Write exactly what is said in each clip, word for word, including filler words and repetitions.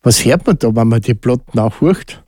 Was hört man da, wenn man die Platten nachhört?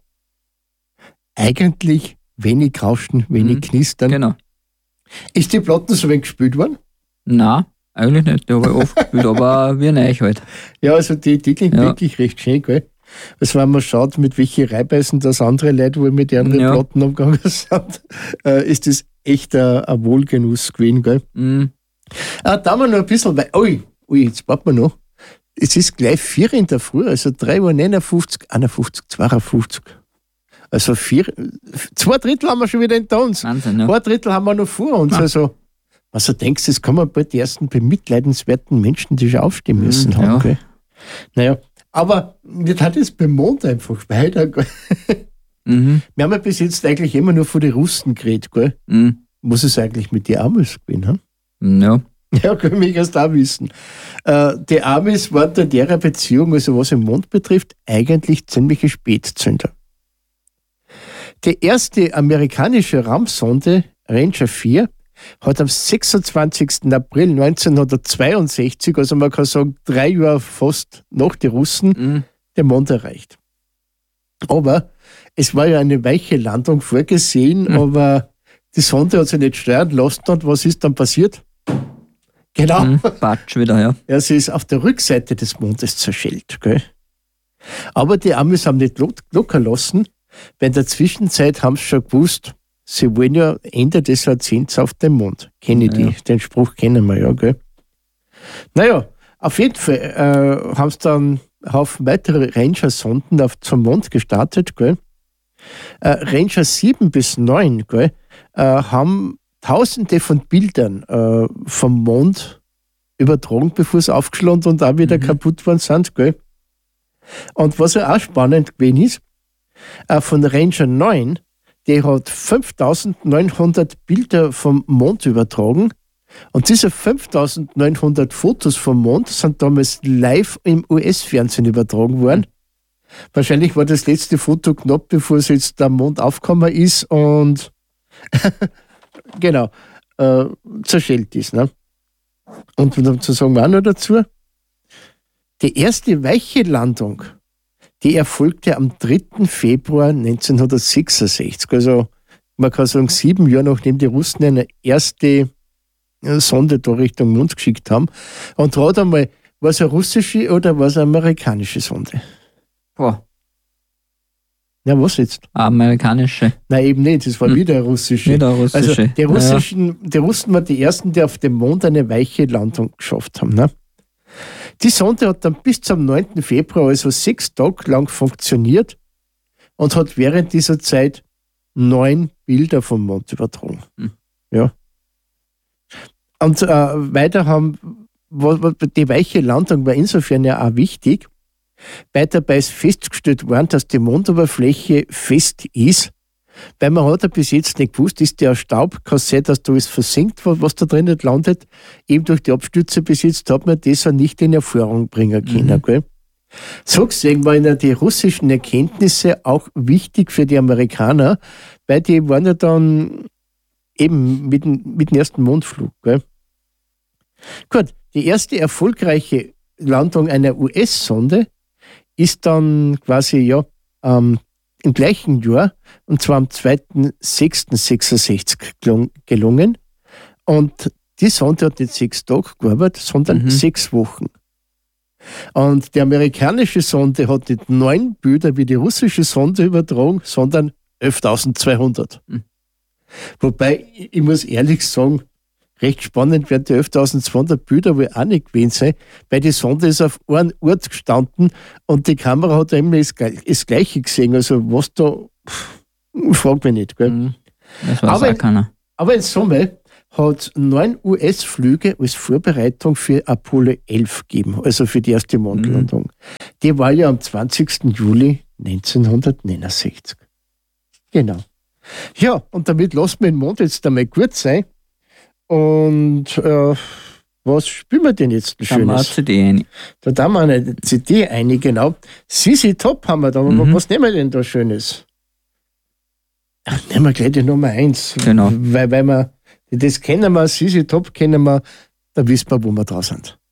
Eigentlich wenig Rauschen, wenig Mhm. Knistern. Genau. Ist die Platten so wenig gespielt worden? Nein, eigentlich nicht. Die habe ich oft gespielt, aber wie neu halt. Ja, also die, die klingt Ja. wirklich recht schön, gell? Also wenn man schaut, mit welchen Reibeisen das andere Leute wohl mit ihren Ja. Platten umgegangen sind, äh, ist das echt ein, ein Wohlgenuss gewesen, gell? Mhm. Ah, da haben wir noch ein bisschen, weil, ui, ui, jetzt warten wir noch. Es ist gleich vier in der Früh, also drei Uhr neunundfünfzig, einundfünfzig, zweiundfünfzig. Also vier, zwei Drittel haben wir schon wieder hinter uns. Wahnsinn, ja. Ein Drittel haben wir noch vor uns. Ja. Also, was du denkst, jetzt kommen bald die ersten bemitleidenswerten Menschen, die schon aufstehen müssen Mhm, haben. ja. Gell? Naja, aber nicht hat es beim Mond einfach, weil da, Mhm. wir haben ja bis jetzt eigentlich immer nur von den Russen geredet, gell? Mhm. Was ist eigentlich mit den Amis gewesen? Hm? Ja. Ja, können wir erst auch wissen. Äh, die Amis waren in ihrer Beziehung, also was den Mond betrifft, eigentlich ziemliche Spätzünder. Die erste amerikanische Raumsonde Ranger vier hat am sechsundzwanzigsten April neunzehnhundertzweiundsechzig, also man kann sagen drei Jahre fast nach den Russen, Mhm. den Mond erreicht. Aber es war ja eine weiche Landung vorgesehen, Mhm. aber die Sonde hat sich nicht steuern lassen und was ist dann passiert? Genau. Mhm. Patsch wieder, ja. Ja, sie ist auf der Rückseite des Mondes zerschellt. Gell? Aber die Amis haben nicht lo- locker lassen, weil in der Zwischenzeit haben sie schon gewusst, sie wollen ja Ende des Jahrzehnts auf den Mond. Kennedy, Ja, ja. den Spruch kennen wir ja. Gell? Naja, auf jeden Fall äh, haben sie dann einen Haufen weitere Ranger-Sonden auf, zum Mond gestartet. Gell? Äh, Ranger sieben bis neun gell, äh, haben Tausende von Bildern äh, vom Mond übertragen, bevor sie aufgeschlagen und auch wieder Mhm. kaputt worden sind. Gell? Und was ja auch spannend gewesen ist, äh, von Ranger neun, die hat fünftausendneunhundert Bilder vom Mond übertragen. Und diese fünftausendneunhundert Fotos vom Mond sind damals live im U S-Fernsehen übertragen worden. Wahrscheinlich war das letzte Foto knapp, bevor es jetzt der Mond aufgekommen ist und genau, äh, zerschellt ist. Ne? Und dazu sagen wir auch noch dazu, die erste weiche Landung, die erfolgte am dritten Februar neunzehnhundertsechsundsechzig. Also man kann sagen, sieben Jahre nachdem die Russen eine erste äh, Sonde da Richtung Mond geschickt haben. Und rat einmal, war es eine russische oder war es eine amerikanische Sonde? Boah, Ja, was jetzt? amerikanische. Nein, eben nicht, es war Hm. wieder eine russische. Nicht eine russische. Also die russischen, die Russen waren die ersten, die auf dem Mond eine weiche Landung geschafft haben. Ne? Die Sonde hat dann bis zum neunten Februar, also sechs Tage lang funktioniert und hat während dieser Zeit neun Bilder vom Mond übertragen. Hm. Ja. Und äh, weiter haben, wa- wa- die weiche Landung war insofern ja auch wichtig, weil dabei ist festgestellt worden, dass die Mondoberfläche fest ist, weil man hat ja bis jetzt nicht gewusst, ist der Staub, kann sein, dass da alles versinkt, wa- was da drin nicht landet. Eben durch die Abstürze bis jetzt hat man das ja nicht in Erfahrung bringen können. Mhm. Gell? So gesehen waren ja die russischen Erkenntnisse auch wichtig für die Amerikaner, weil die waren ja dann eben mit dem, mit dem ersten Mondflug. Gell? Gut, die erste erfolgreiche Landung einer U S-Sonde ist dann quasi ja ähm, im gleichen Jahr, und zwar am zweiten sechsten sechsundsechzig gelung- gelungen. Und die Sonde hat nicht sechs Tage gearbeitet, sondern Mhm. sechs Wochen. Und die amerikanische Sonde hat nicht neun Bilder wie die russische Sonde übertragen, sondern elftausendzweihundert. Mhm. Wobei, ich ich muss ehrlich sagen, recht spannend werden die elftausendzweihundert Bilder wohl auch nicht gewesen sein, weil die Sonde ist auf einem Ort gestanden und die Kamera hat immer das, Gle- das Gleiche gesehen. Also was da, pff, frag mich nicht. Gell? Mhm. Das weiß Aber- auch keiner. Aber in Summe hat neun U S-Flüge als Vorbereitung für Apollo elf gegeben, also für die erste Mondlandung. Die war ja am zwanzigsten Juli neunzehnhundertneunundsechzig. Genau. Ja, und damit lassen wir den Mond jetzt einmal gut sein. Und äh, was spielen wir denn jetzt ein Da haben wir eine Schönes? C D rein. Da haben wir eine C D ein, genau. Sisi Top haben wir da, aber Mhm. was nehmen wir denn da Schönes? Ach, nehmen wir gleich die Nummer eins. Genau. Weil, weil wir, das kennen wir, Sisi Top kennen wir, da wissen wir, wo wir da sind.